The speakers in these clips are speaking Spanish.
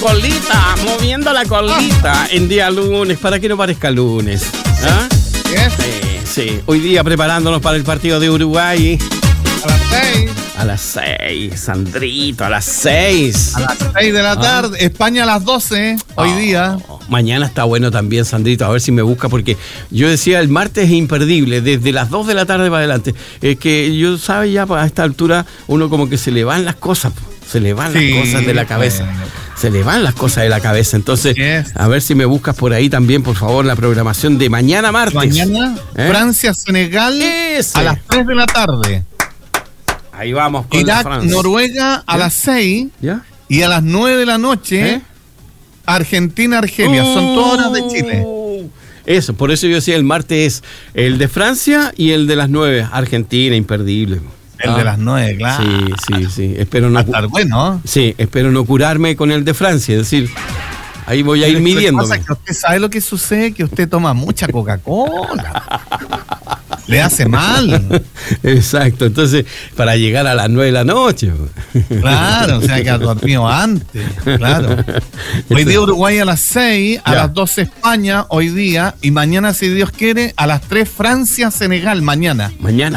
colita, moviendo la colita en día lunes, para que no parezca lunes. ¿Ah? Sí, hoy día preparándonos para el partido de Uruguay. A las 6. A las 6, Sandrito, a las 6. A las 6 de la tarde. España a las 12, hoy día. Mañana está bueno también, Sandrito, a ver si me busca, porque yo decía, el martes es imperdible, desde las 2 de la tarde para adelante. Es que yo, ¿sabes? Ya a esta altura uno como que se le van las cosas, se le van las cosas de la cabeza. Se le van las cosas de la cabeza. Entonces, a ver si me buscas por ahí también, por favor, la programación de mañana martes. Mañana, Francia-Senegal a las 3 de la tarde. Ahí vamos con Irak-Noruega a las 6. ¿Ya? Y a las 9 de la noche, Argentina-Argelia. Son todas horas de Chile. Eso, por eso yo decía, el martes es el de Francia y el de las 9. Argentina, imperdible. El de las 9, claro. Sí. Espero no. Va a estar bueno. Sí, espero no curarme con el de Francia. Es decir, ahí voy a ir midiéndome. Que usted sabe lo que sucede, que usted toma mucha Coca-Cola. Le hace mal. Exacto, entonces, para llegar a las 9 de la noche. Claro, o sea, que ha dormido antes. Claro. Hoy día Uruguay a las 6, a las 12 España, hoy día, y mañana, si Dios quiere, a las 3 Francia-Senegal, mañana.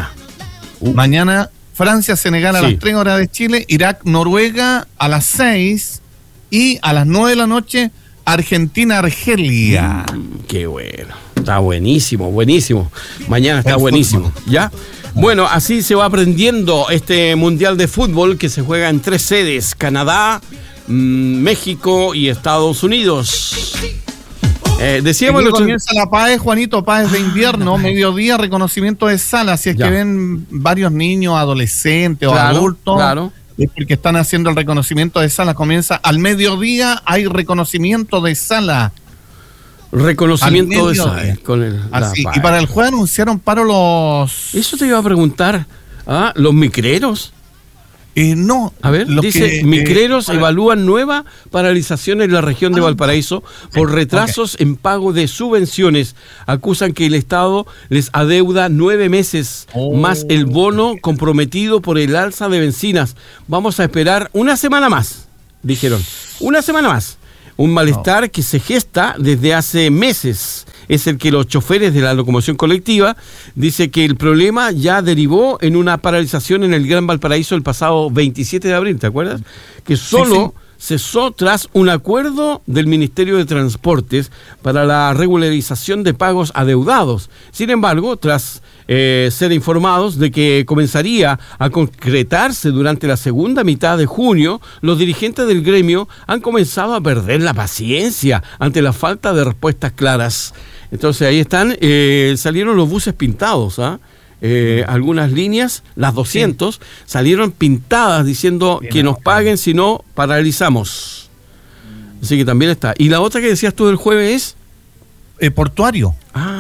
Mañana Francia-Senegal a las 3 horas de Chile, Irak-Noruega a las 6 y a las 9 de la noche Argentina-Argelia. Qué bueno. Está buenísimo. Mañana está buenísimo. ¿Ya? Bueno, así se va aprendiendo este Mundial de Fútbol que se juega en 3 sedes: Canadá, México y Estados Unidos. Decíamos comienza la PAES, Juanito, PAES de invierno, mediodía, reconocimiento de sala. Si es que ven varios niños, adolescentes o adultos, es porque están haciendo el reconocimiento de sala. Comienza al mediodía, hay reconocimiento de sala. Reconocimiento de sala. Y para el jueves anunciaron paro los... Eso te iba a preguntar. ¿Los micreros? No. A ver, dice, micreros evalúan nueva paralización en la región de Valparaíso por retrasos en pago de subvenciones. Acusan que el Estado les adeuda 9 meses más el bono comprometido por el alza de bencinas. Vamos a esperar una semana más, dijeron. Una semana más. Un malestar que se gesta desde hace meses. Es el que los choferes de la locomoción colectiva dice que el problema ya derivó en una paralización en el Gran Valparaíso el pasado 27 de abril, ¿te acuerdas? Que solo cesó tras un acuerdo del Ministerio de Transportes para la regularización de pagos adeudados. Sin embargo, tras ser informados de que comenzaría a concretarse durante la segunda mitad de junio, los dirigentes del gremio han comenzado a perder la paciencia ante la falta de respuestas claras. Entonces ahí están, salieron los buses pintados, algunas líneas, las 200, salieron pintadas diciendo que nos paguen, si no, paralizamos. Así que también está. ¿Y la otra que decías tú del jueves es? Portuario.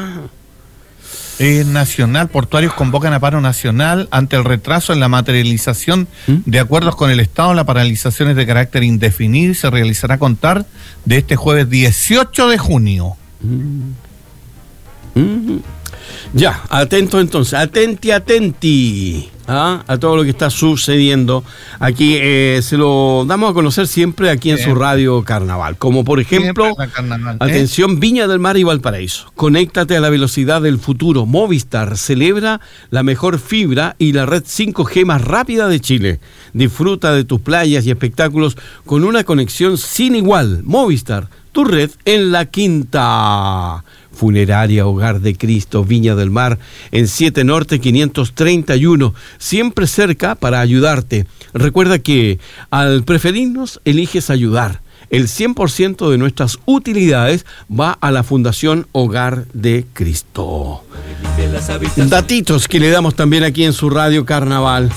Nacional, portuarios convocan a paro nacional ante el retraso en la materialización de acuerdos con el Estado. La paralización es de carácter indefinido y se realizará a contar de este jueves 18 de junio. Ya, atento entonces, atenti a todo lo que está sucediendo aquí. Se lo damos a conocer siempre aquí en su radio Carnaval, como por ejemplo, atención, Viña del Mar y Valparaíso. Conéctate a la velocidad del futuro. Movistar celebra la mejor fibra y la red 5G más rápida de Chile. Disfruta de tus playas y espectáculos con una conexión sin igual. Movistar, tu red en la Quinta. Funeraria Hogar de Cristo, Viña del Mar, en 7 Norte 531, siempre cerca para ayudarte. Recuerda que al preferirnos, eliges ayudar. El 100% de nuestras utilidades va a la Fundación Hogar de Cristo. Datitos que le damos también aquí en su radio Carnaval.